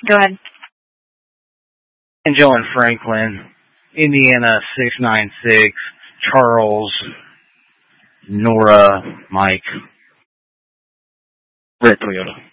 Go ahead. And Joe and Franklin, Indiana 696, Charles, Nora, Mike, Red Toyota.